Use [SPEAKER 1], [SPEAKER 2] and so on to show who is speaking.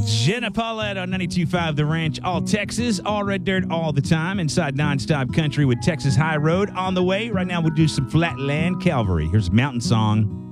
[SPEAKER 1] Jenna Paulette on 92.5 The Ranch, all Texas, all red dirt all the time, inside nonstop country with Texas High Road on the way. Right now we'll do some Flatland Calvary. Here's Mountain Song.